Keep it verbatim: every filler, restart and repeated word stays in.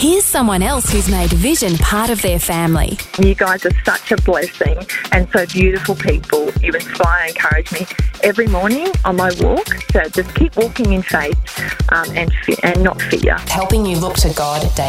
Here's someone else who's made Vision part of their family. You guys are such a blessing and so beautiful people. You inspire and encourage me every morning on my walk. So just keep walking in faith um, and, fe- and not fear. Helping you look to God daily.